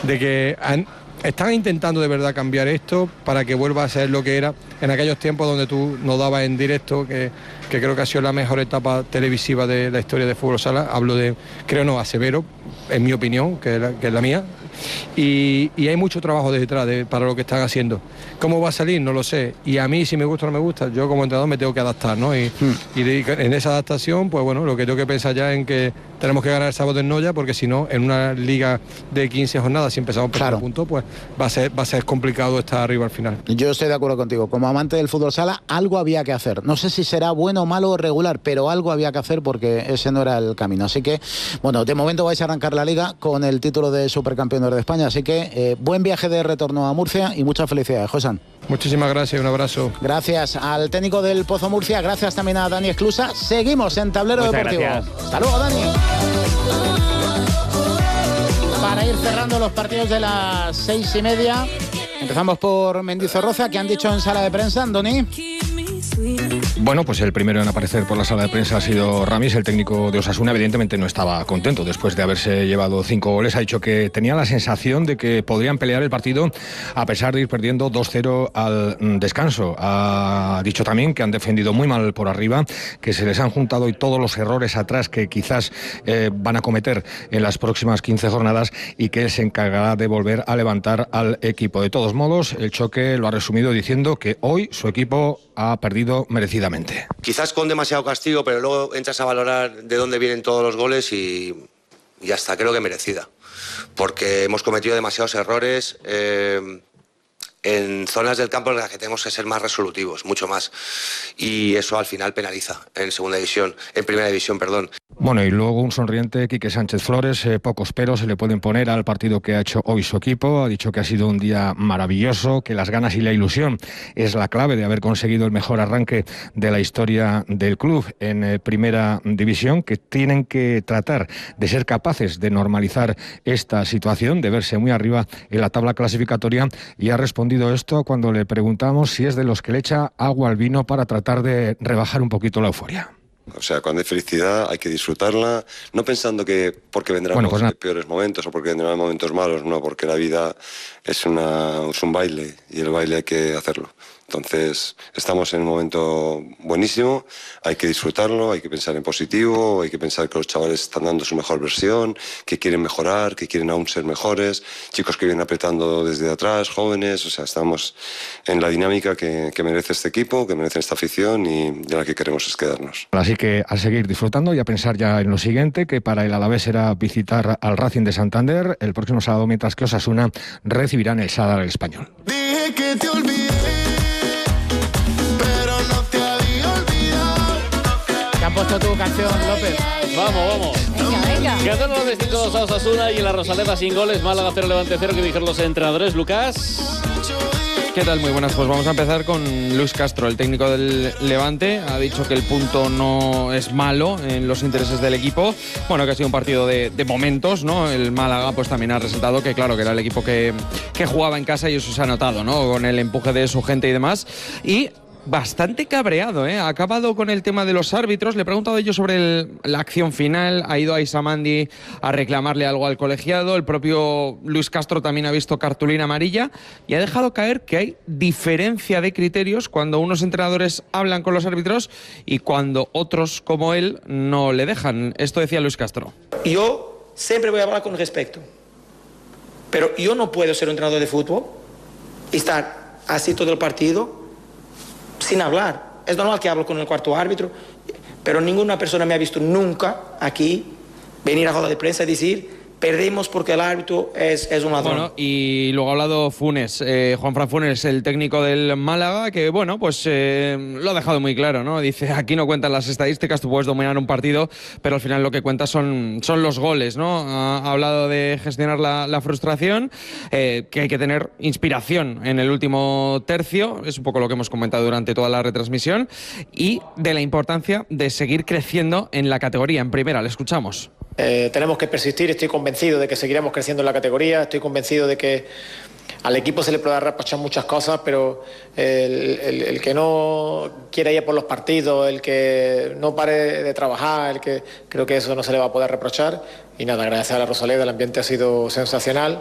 de que están intentando de verdad cambiar esto para que vuelva a ser lo que era en aquellos tiempos donde tú nos dabas en directo, que creo que ha sido la mejor etapa televisiva de la historia de Fútbol Sala. Hablo de, a Severo, en mi opinión, que es la mía. Y hay mucho trabajo detrás para lo que están haciendo. ¿Cómo va a salir? No lo sé. Y a mí, si me gusta o no me gusta, yo como entrenador me tengo que adaptar, ¿no? Y en esa adaptación, pues bueno, lo que tengo que pensar ya en que tenemos que ganar el sábado en Noya, porque si no, en una liga de 15 jornadas, si empezamos por el punto, pues va a ser complicado estar arriba al final. Yo estoy de acuerdo contigo. Como amante del fútbol sala, algo había que hacer. No sé si será bueno, malo o regular, pero algo había que hacer porque ese no era el camino. Así que, bueno, de momento vais a arrancar la liga con el título de supercampeones de España. Así que buen viaje de retorno a Murcia y muchas felicidades, Josan. Muchísimas gracias, un abrazo. Gracias al técnico del Pozo Murcia, gracias también a Dani Esclusa. Seguimos en Tablero Deportivo. Gracias. Hasta luego, Dani. Para ir cerrando los partidos de las 6:30, empezamos por Mendizorroza, que han dicho en sala de prensa, Andoni. Bueno, pues el primero en aparecer por la sala de prensa ha sido Ramis, el técnico de Osasuna. Evidentemente no estaba contento después de haberse llevado 5 goles. Ha dicho que tenía la sensación de que podrían pelear el partido a pesar de ir perdiendo 2-0 al descanso. Ha dicho también que han defendido muy mal por arriba, que se les han juntado hoy todos los errores atrás que quizás van a cometer en las próximas 15 jornadas y que él se encargará de volver a levantar al equipo. De todos modos, el Choque lo ha resumido diciendo que hoy su equipo ha perdido merecidamente. Quizás con demasiado castigo, pero luego entras a valorar de dónde vienen todos los goles y ya está, creo que merecida. Porque hemos cometido demasiados errores en zonas del campo en las que tenemos que ser más resolutivos, mucho más. Y eso al final penaliza en primera división, perdón. Bueno, y luego un sonriente Quique Sánchez Flores. Pocos peros se le pueden poner al partido que ha hecho hoy su equipo. Ha dicho que ha sido un día maravilloso, que las ganas y la ilusión es la clave de haber conseguido el mejor arranque de la historia del club en primera división, que tienen que tratar de ser capaces de normalizar esta situación, de verse muy arriba en la tabla clasificatoria, y ha respondido esto cuando le preguntamos si es de los que le echa agua al vino para tratar de rebajar un poquito la euforia. O sea, cuando hay felicidad hay que disfrutarla, no pensando que porque vendrán los peores momentos o porque vendrán momentos malos, no, porque la vida es un baile y el baile hay que hacerlo. Entonces, estamos en un momento buenísimo, hay que disfrutarlo, hay que pensar en positivo, hay que pensar que los chavales están dando su mejor versión, que quieren mejorar, que quieren aún ser mejores, chicos que vienen apretando desde atrás, jóvenes, o sea, estamos en la dinámica que merece este equipo, que merece esta afición y de la que queremos es quedarnos. Así que a seguir disfrutando y a pensar ya en lo siguiente, que para el Alavés será visitar al Racing de Santander el próximo sábado, mientras que Osasuna recibirán el Sadar al Español. Dije que te olvidé. ¿Te han puesto tu canción, López? Vamos. Venga. Ganando los distintos a Osasuna y en la Rosaleda sin goles. Málaga 0, Levante 0. ¿Qué dijeron los entrenadores, Lucas? ¿Qué tal? Muy buenas. Pues vamos a empezar con Luis Castro, el técnico del Levante. Ha dicho que el punto no es malo en los intereses del equipo. Bueno, que ha sido un partido de momentos, ¿no? El Málaga pues también ha resaltado que, claro, que era el equipo que jugaba en casa y eso se ha notado, ¿no? Con el empuje de su gente y demás. Y bastante cabreado, ¿eh? Ha acabado con el tema de los árbitros. Le he preguntado yo sobre la acción final. Ha ido a Isamandi a reclamarle algo al colegiado. El propio Luis Castro también ha visto cartulina amarilla y ha dejado caer que hay diferencia de criterios cuando unos entrenadores hablan con los árbitros y cuando otros, como él, no le dejan. Esto decía Luis Castro. Yo siempre voy a hablar con respeto, pero yo no puedo ser un entrenador de fútbol y estar así todo el partido sin hablar. Es normal que hablo con el cuarto árbitro, pero ninguna persona me ha visto nunca aquí venir a rueda de prensa y decir perdemos porque el árbitro es un ladrón. Bueno, y luego ha hablado Funes, Juanfran Funes, el técnico del Málaga, que bueno, pues lo ha dejado muy claro, ¿no? Dice, aquí no cuentan las estadísticas, tú puedes dominar un partido, pero al final lo que cuenta son los goles, ¿no? Ha hablado de gestionar la frustración, que hay que tener inspiración en el último tercio, es un poco lo que hemos comentado durante toda la retransmisión, y de la importancia de seguir creciendo en la categoría, en primera. Le escuchamos. Tenemos que persistir, estoy convencido de que seguiremos creciendo en la categoría, estoy convencido de que al equipo se le puede reprochar muchas cosas, pero el que no quiera ir por los partidos, el que no pare de trabajar, creo que eso no se le va a poder reprochar. Y nada, agradecer a la Rosaleda, el ambiente ha sido sensacional.